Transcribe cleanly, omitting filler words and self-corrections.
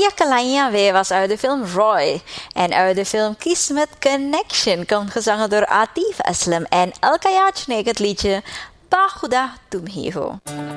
Maria Kalanya was uit de film Roy. En uit de film Kismet Connection komt gezongen door Atif Aslam en Alkayach het liedje Ba Khuda Tum Hi Ho.